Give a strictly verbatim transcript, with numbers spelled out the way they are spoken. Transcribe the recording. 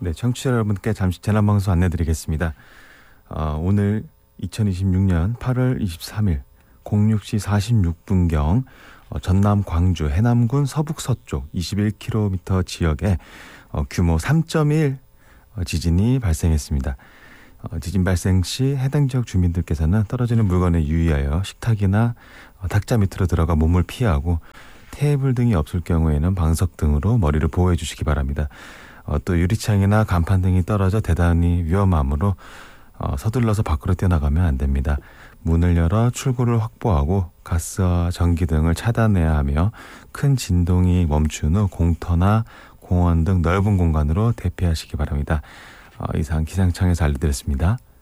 네, 청취자 여러분께 잠시 재난방송 안내드리겠습니다. 어, 오늘 이천이십육년 팔월 이십삼일 공육 시 사십육 분경 어, 전남 광주 해남군 서북서쪽 이십일 킬로미터 지역에 어, 규모 삼 점 일 어, 지진이 발생했습니다. 어, 지진 발생 시 해당 지역 주민들께서는 떨어지는 물건에 유의하여 식탁이나 어, 탁자 밑으로 들어가 몸을 피하고 테이블 등이 없을 경우에는 방석 등으로 머리를 보호해 주시기 바랍니다. 어, 또 유리창이나 간판 등이 떨어져 대단히 위험하므로 어, 서둘러서 밖으로 뛰어나가면 안 됩니다. 문을 열어 출구를 확보하고 가스와 전기 등을 차단해야 하며 큰 진동이 멈춘 후 공터나 공원 등 넓은 공간으로 대피하시기 바랍니다. 어, 이상 기상청에서 알려드렸습니다.